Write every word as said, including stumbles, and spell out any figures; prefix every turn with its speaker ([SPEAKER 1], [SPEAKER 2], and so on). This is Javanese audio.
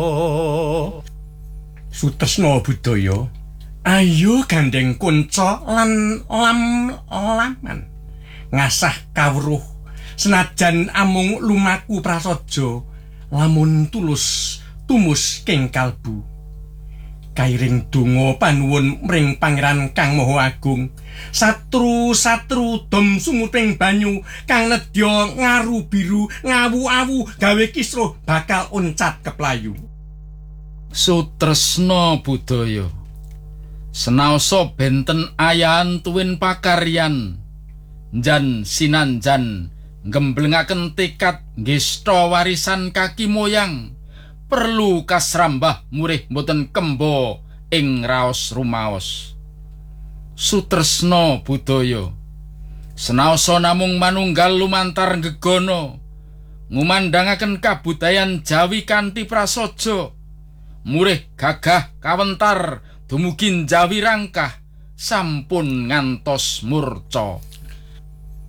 [SPEAKER 1] Sutresna budaya ayo gandeng kunca lan lam-laman ngasah kawruh senajan amung lumaku prasaja lamun tulus tumus king kalbu kairing donga panuwun mring Pangeran Kang Maha Agung satru-satru dom sumuting banyu kang nedya ngaru biru ngawu-awu gawe kisruh bakal uncat keplayu.
[SPEAKER 2] Sutresna budaya senaosa benten ayahan tuwin pakaryan njan sinanjan nggemblengaken tekad ngesta warisan kaki moyang perlu kasrambah murih boten kembo ing raos rumaos. Sutresna budaya senaosa namung manunggal lumantar gegono ngumandangaken kabudayan Jawi kanthi prasaja murih gagah kawentar dumugi Jawi rangkah sampun ngantos murca.